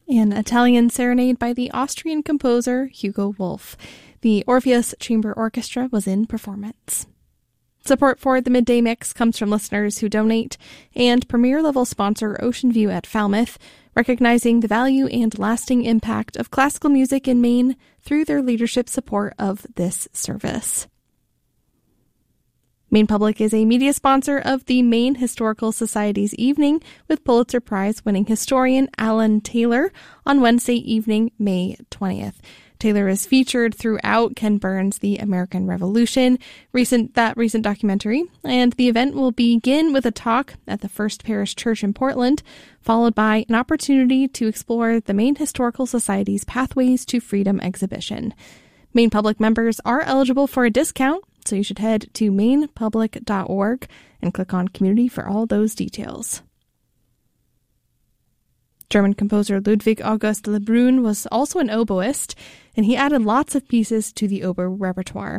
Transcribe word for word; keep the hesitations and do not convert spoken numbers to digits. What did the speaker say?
An Italian Serenade by the Austrian composer Hugo Wolf. The Orpheus Chamber Orchestra was in performance. Support for the Midday Mix comes from listeners who donate, and premier-level sponsor Ocean View at Falmouth, recognizing the value and lasting impact of classical music in Maine through their leadership support of this service. Maine Public is a media sponsor of the Maine Historical Society's evening with Pulitzer Prize-winning historian Alan Taylor on Wednesday evening, May twentieth. Taylor is featured throughout Ken Burns' The American Revolution, recent that recent documentary, and the event will begin with a talk at the First Parish Church in Portland, followed by an opportunity to explore the Maine Historical Society's Pathways to Freedom exhibition. Maine Public members are eligible for a discount, so you should head to maine public dot org and click on Community for all those details. German composer Ludwig August Lebrun was also an oboist, and he added lots of pieces to the oboe repertoire.